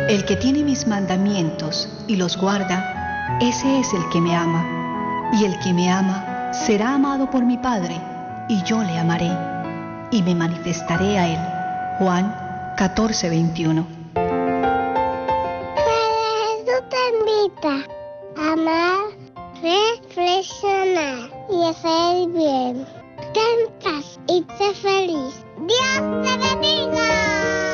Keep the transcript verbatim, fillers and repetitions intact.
El que tiene mis mandamientos y los guarda, ese es el que me ama. Y el que me ama será amado por mi Padre, y yo le amaré, y me manifestaré a él. Juan catorce, veintiuno. Jesús te invita a amar, reflexionar